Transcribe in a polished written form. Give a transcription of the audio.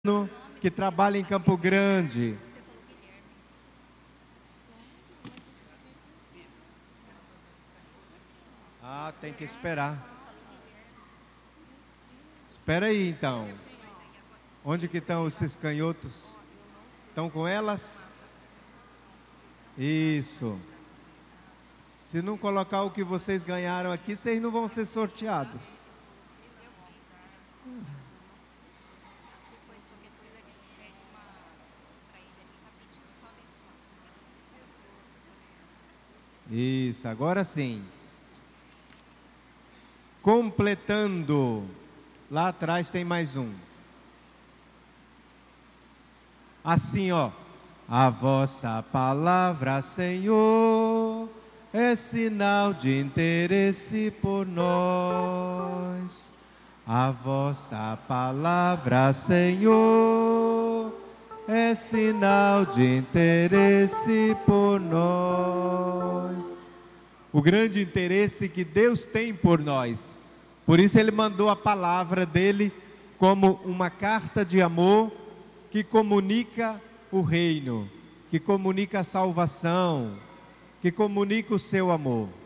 que trabalha em Campo Grande. Ah, tem que esperar. Espera aí então. Onde que estão esses canhotos? Estão com elas? Isso. Se não colocar o que vocês ganharam aqui, vocês não vão ser sorteados. Isso, agora sim. Completando. Lá atrás tem mais um. Assim, ó. A vossa palavra, Senhor, é sinal de interesse por nós. A vossa palavra, Senhor, é sinal de interesse por nós. O grande interesse que Deus tem por nós. Por isso Ele mandou a palavra dEle como uma carta de amor que comunica o reino, que comunica a salvação, que comunica o seu amor.